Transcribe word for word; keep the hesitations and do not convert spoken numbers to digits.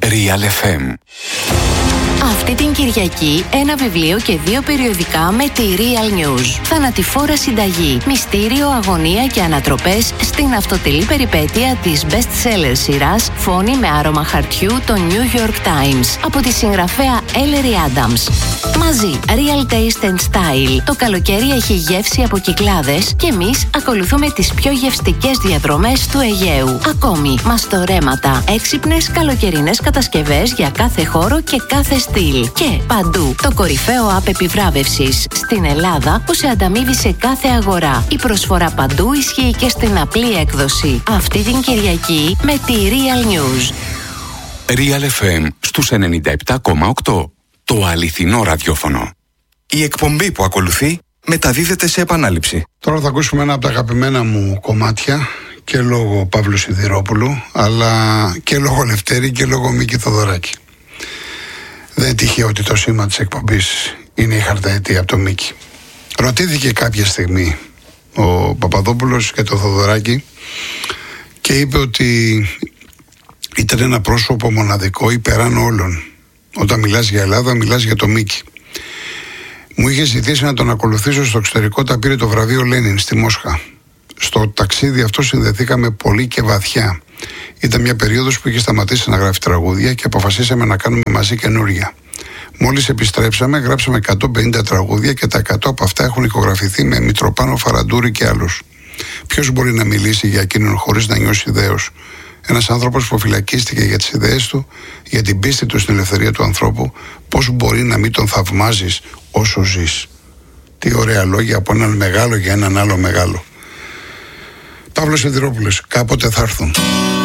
Real εφ εμ. Αυτή την Κυριακή ένα βιβλίο και δύο περιοδικά με τη Real News. Θανατηφόρα συνταγή, μυστήριο, αγωνία και ανατροπές στην αυτοτελή περιπέτεια της best-seller σειράς Φόνη με άρωμα χαρτιού το New York Times από τη συγγραφέα Ellery Adams. Μαζί, Real Taste and Style. Το καλοκαίρι έχει γεύση από Κυκλάδες και εμείς ακολουθούμε τις πιο γευστικές διαδρομές του Αιγαίου. Ακόμη, μαστορέματα, έξυπνες καλοκαιρινές κατασκευές για κάθε χώρο και κάθε στυλ. Και παντού το κορυφαίο app επιβράβευσης στην Ελλάδα που σε ανταμείβει σε κάθε αγορά. Η προσφορά παντού ισχύει και στην απλή έκδοση. Αυτή την Κυριακή με τη Real News. Real εφ εμ στους ενενήντα επτά κόμμα οκτώ. Το αληθινό ραδιόφωνο. Η εκπομπή που ακολουθεί μεταδίδεται σε επανάληψη. Τώρα θα ακούσουμε ένα από τα αγαπημένα μου κομμάτια και λόγω Παύλου Σιδηρόπουλου, αλλά και λόγω Λευτέρη και λόγω Μίκη Θοδωράκη. Δεν είναι τυχαίο ότι το σήμα της εκπομπής είναι η χαρταετία από το Μίκη. Ρωτήθηκε κάποια στιγμή ο Παπαδόπουλος και το Θοδωράκη και είπε ότι ήταν ένα πρόσωπο μοναδικό υπεράνω όλων. Όταν μιλάς για Ελλάδα, μιλάς για το Μίκη. Μου είχε ζητήσει να τον ακολουθήσω στο εξωτερικό, τα πήρε το βραβείο Λένιν στη Μόσχα. Στο ταξίδι αυτό συνδεθήκαμε πολύ και βαθιά. Ήταν μια περίοδος που είχε σταματήσει να γράφει τραγούδια και αποφασίσαμε να κάνουμε μαζί καινούργια. Μόλις επιστρέψαμε, γράψαμε εκατόν πενήντα τραγούδια και τα εκατό από αυτά έχουν ηχογραφηθεί με Μητροπάνο, Φαραντούρη και άλλους. Ποιος μπορεί να μιλήσει για εκείνον χωρίς να νιώσει δέος? Ένας άνθρωπος που φυλακίστηκε για τις ιδέες του, για την πίστη του στην ελευθερία του ανθρώπου, πώς μπορεί να μην τον θαυμάζεις όσο ζεις? Τι ωραία λόγια από έναν μεγάλο για έναν άλλο μεγάλο. Παύλος Σιδηρόπουλος, κάποτε θα έρθουν.